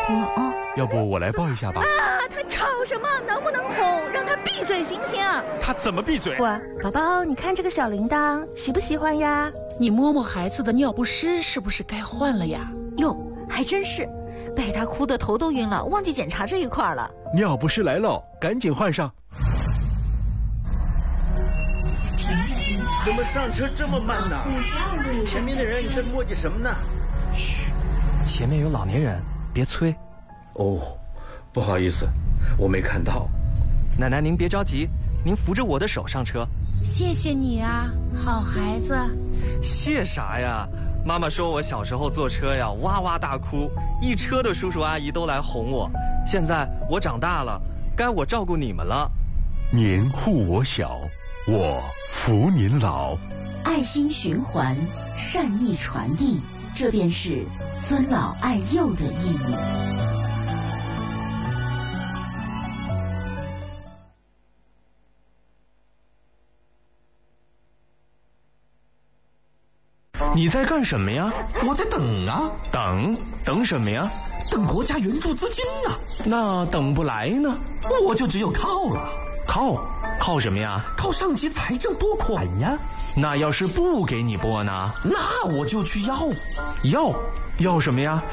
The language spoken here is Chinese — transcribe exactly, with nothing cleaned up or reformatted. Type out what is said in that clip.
哭了啊！ 要不我来抱一下吧？ 啊，他吵什么？能不能哄？让他闭嘴行不行？ 他怎么闭嘴？ 我宝宝，你看这个小铃铛，喜不喜欢呀？ 你摸摸孩子的尿不湿，是不是该换了呀？ 哟，还真是，被他哭得头都晕了，忘记检查这一块了。 尿不湿来了，赶紧换上。 怎么上车这么慢呢？前面的人在磨叽什么呢？ 嘘，前面有老年人，别催。 哦，不好意思，我没看到。 奶奶您别着急，您扶着我的手上车。 谢谢你啊，好孩子。 谢啥呀？妈妈说我小时候坐车呀，哇哇大哭，一车的叔叔阿姨都来哄我。现在我长大了，该我照顾你们了。 您护我小，我扶您老。 爱心循环，善意传递，这便是尊老爱幼的意义。 你在干什么呀？ 我在等啊。 等？等什么呀？ 等国家援助资金啊。 那等不来呢？ 我就只有靠了。 靠？靠什么呀？ 靠上级财政拨款呀。 那要是不给你拨呢？ 那我就去要。 要？要什么呀？